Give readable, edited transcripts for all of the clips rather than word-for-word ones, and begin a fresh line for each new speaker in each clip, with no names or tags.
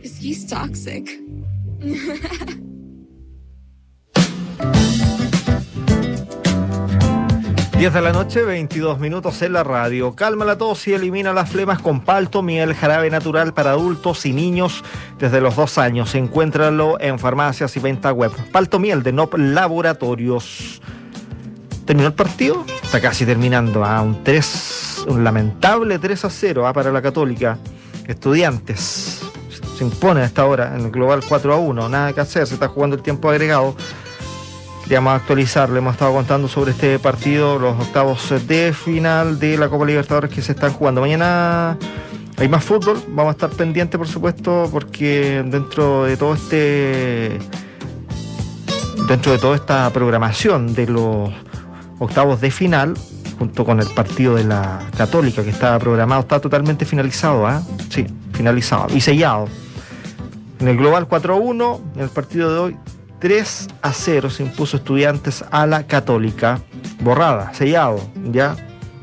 He's toxic.
10 de la noche, 22 minutos en la radio. Calma la tos y elimina las flemas con Palto-Miel, jarabe natural para adultos y niños desde los 2 años. Encuéntralo en farmacias y venta web. Palto-Miel de NOP Laboratorios. ¿Terminó el partido? Está casi terminando. Un lamentable 3-0 para la Católica. Estudiantes se impone a esta hora en el global 4-1. Nada que hacer, se está jugando el tiempo agregado. Queríamos actualizar, le hemos estado contando sobre este partido, los octavos de final de la Copa Libertadores que se están jugando. Mañana hay más fútbol, vamos a estar pendientes, por supuesto, porque dentro de toda esta programación de los octavos de final, junto con el partido de la Católica que estaba programado, está totalmente finalizado, Sí, finalizado y sellado. En el global 4-1, en el partido de hoy, 3-0 se impuso Estudiantes a la Católica. Borrada, sellado, ya.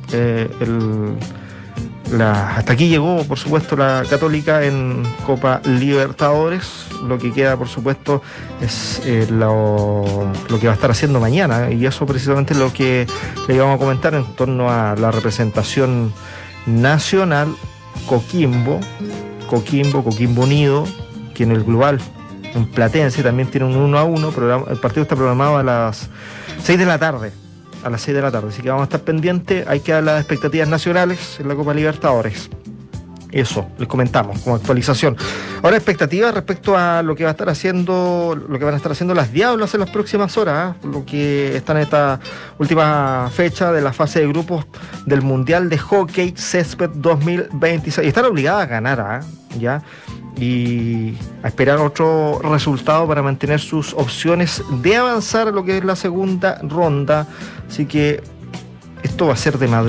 Hasta aquí llegó, por supuesto, la Católica en Copa Libertadores. Lo que queda, por supuesto, es lo que va a estar haciendo mañana. Y eso precisamente es lo que le íbamos a comentar en torno a la representación nacional. Coquimbo Unido, que en el global en Platense también tiene un 1-1. El partido está programado a las 6 de la tarde. Así que vamos a estar pendientes. Hay que dar las expectativas nacionales en la Copa Libertadores. Eso, les comentamos como actualización. Ahora, expectativas respecto a lo que van a estar haciendo las Diablas en las próximas horas, lo que están en esta última fecha de la fase de grupos del Mundial de Hockey Césped 2026. Y están obligadas a ganar, ¿ya? Y a esperar otro resultado para mantener sus opciones de avanzar a lo que es la segunda ronda. Así que esto va a ser de madrugada.